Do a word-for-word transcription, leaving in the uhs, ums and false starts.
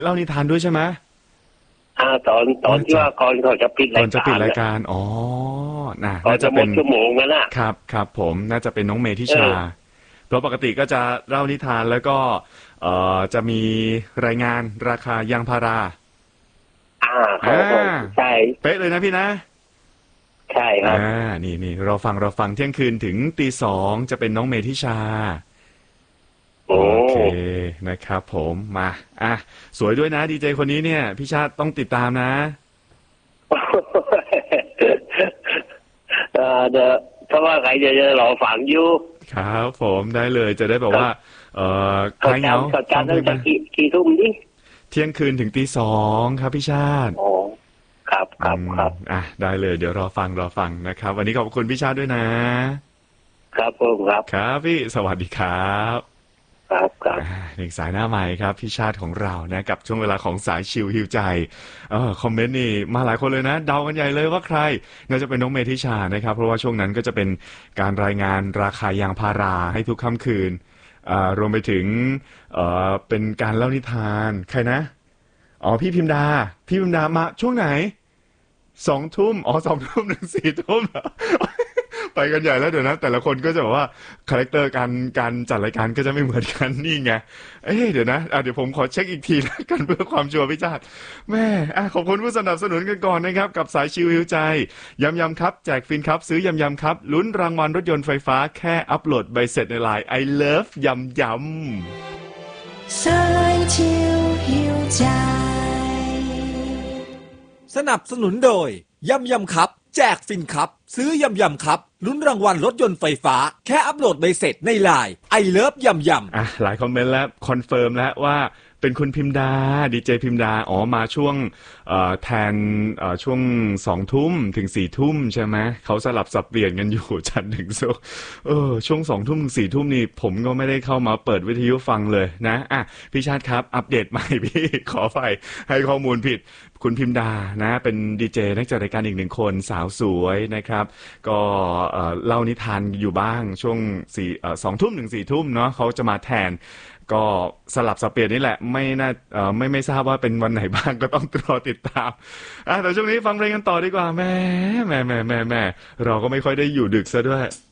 เล่านิทานด้วยใช่ไหมอ่าตอนตอนที่ว่าก่อนเขาจะปิดก่รายอนจะการปิดรายการอ๋อน่ะก่อนน่าจะเป็นจะหมดชั่วโมงนั่นน่ะครับครับผมน่าจะเป็นน้องเมธิเอชาอเพราะปกติก็จะเล่านิทานแล้วก็เอ่อจะมีรายงานราคายางพาราอ่าเขาอ่าเขาใช่เป๊ะเลยนะพี่นะใช่ครับอ่านี่นี่เราฟังเราฟังเที่ยงคืนถึงตีสองจะเป็นน้องเมธิชาโอโอ้เคนะครับผมมาอ่ะสวยด้วยนะดีเจคนนี้เนี่ยพี่ชาติต้องติดตามนะเออเดี๋ยวเพราะว่าใครจะจะรอฝังอยู่ครับผมได้เลยจะได้แบบว่าเอ่อคเขาลายเหงาจำเขาฟังจำเพลงไปตั้งแต่กี่กี่ทุ่มดิเที่ยงคืนถึงตีสองครับพี่ชาติโอ้ครับคอืรับมครับอ่ะได้เลยเดี๋ยวรอฟังรอฟังนะครับวันนี้ขอบคุณพี่ชาติด้วยนะครับผมครับครับพี่สวัสดีครับครับครับอ่าหนึ่งสายหน้าใหม่ครับพี่ชาติของเรานะกับช่วงเวลาของสายชิลฮิวใจเออคอมเมนต์นี่มาหลายคนเลยนะเดากันใหญ่เลยว่าใครน่าจะเป็นน้องเมธิชานะครับเพราะว่าช่วงนั้นก็จะเป็นการรายงานราคายางพาราให้ทุกค่ำคืนอ่ารวมไปถึงเอ่อเป็นการเล่านิทานใครนะอ๋อพี่พิมดาพี่พิมดามาช่วงไหนสองทุ่มอ๋อสองทุ่มถึงสี่ทุ่ม ไปกันใหญ่แล้วเดี๋ยวนะแต่ละคนก็จะแบบว่าคาแรคเตอร์การการจัดรายการก็จะไม่เหมือนกันนี่ไงเอ้ยเดี๋ยวนะอ่ะเดี๋ยวผมขอเช็คอีกทีแล้วกันเพื่อความชัวร์พี่ชาติแม่อ่ะขอบคุณผู้สนับสนุนกันก่อนนะครับกับสายชิวฮิวใจยำยำครับแจกฟินครับซื้อยำยำครับลุ้นรางวัลรถยนต์ไฟฟ้าแค่อัปโหลดใบเสร็จในไลน์ I love ยำยสายชิวหิวใจสนับสนุนโดยยำยำครับแจกฟินครับซื้อยำยำครับลุ้นรางวัลรถยนต์ไฟฟ้าแค่อัปโหลดใบเสร็จในไลน์ไอเลิฟยำยำอ่ะหลายคอมเมนต์แล้วคอนเฟิร์มแล้วว่าเป็นคุณพิมดาดีเจพิมดาอ๋อมาช่วงเอ่อแทนเอ่อช่วงสองทุ่มถึงสี่ทุ่มใช่ไหมเขาสลับสับเปลี่ยนกันอยู่จันทร์ถึงศุกร์เออช่วงสองทุ่มถึงสี่ทุ่มนี่ผมก็ไม่ได้เข้ามาเปิดวิทยุฟังเลยนะอ่ะพี่ชาติครับอัปเดตใหม่พี่ขอไปให้ข้อมูลผิดคุณพิมดานะเป็นดีเจนักจัดรายการอีกหนึ่งคนสาวสวยนะครับก็เอ่อเล่านิทานอยู่บ้างช่วงสี่เอ่อสองทุ่มถึงสี่ทุ่มเนาะเขาจะมาแทนก็สลับสับเปลี่ยนนี่แหละไม่น่าเอ่อไม่ไม่ทราบว่าเป็นวันไหนบ้างก็ต้องรอติดตามอ่ะแต่ช่วงนี้ฟังเพลงกันต่อดีกว่าแม่แม่แม่แม่แม่เราก็ไม่ค่อยได้อยู่ดึกซะด้วย